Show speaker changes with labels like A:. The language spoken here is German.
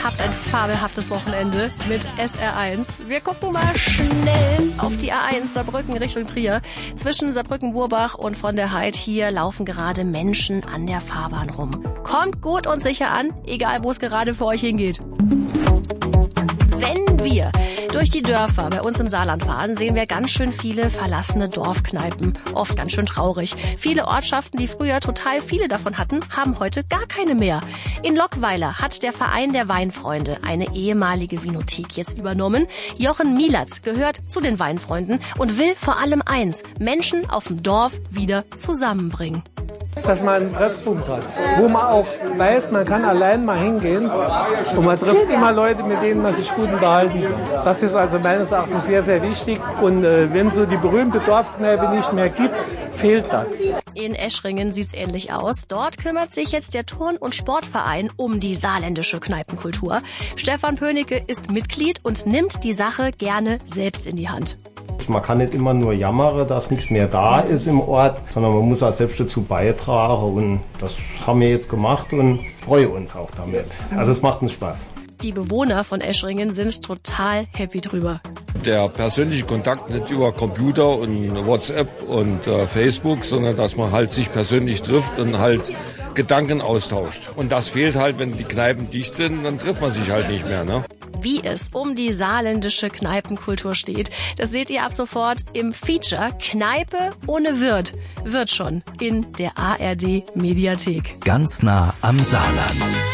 A: Habt ein fabelhaftes Wochenende mit SR1. Wir gucken mal schnell auf die A1 Saarbrücken Richtung Trier. Zwischen Saarbrücken-Burbach und von der Heid hier laufen gerade Menschen an der Fahrbahn rum. Kommt gut und sicher an, egal wo es gerade für euch hingeht. Wenn wir durch die Dörfer bei uns im Saarland fahren, sehen wir ganz schön viele verlassene Dorfkneipen. Oft ganz schön traurig. Viele Ortschaften, die früher total viele davon hatten, haben heute gar keine mehr. In Lockweiler hat der Verein der Weinfreunde eine ehemalige Vinothek jetzt übernommen. Jochen Mielatz gehört zu den Weinfreunden und will vor allem eins: Menschen auf dem Dorf wieder zusammenbringen.
B: Dass man einen Treffpunkt hat, wo man auch weiß, man kann allein mal hingehen und man trifft immer Leute, mit denen man sich gut unterhalten kann. Das ist also meines Erachtens sehr, sehr wichtig. Und wenn es so die berühmte Dorfkneipe nicht mehr gibt, fehlt das.
A: In Eschringen sieht's ähnlich aus. Dort kümmert sich jetzt der Turn- und Sportverein um die saarländische Kneipenkultur. Stefan Pönigke ist Mitglied und nimmt die Sache gerne selbst in die Hand.
C: Man kann nicht immer nur jammern, dass nichts mehr da ist im Ort, sondern man muss auch selbst dazu beitragen, und das haben wir jetzt gemacht und freuen uns auch damit. Also es macht uns Spaß.
A: Die Bewohner von Eschringen sind total happy drüber.
D: Der persönliche Kontakt nicht über Computer und WhatsApp und Facebook, sondern dass man halt sich persönlich trifft und halt Gedanken austauscht. Und das fehlt halt, wenn die Kneipen dicht sind, dann trifft man sich halt nicht mehr, ne?
A: Wie es um die saarländische Kneipenkultur steht, das seht ihr ab sofort im Feature Kneipe ohne Wirt. Wird schon in der ARD Mediathek.
E: Ganz nah am Saarland.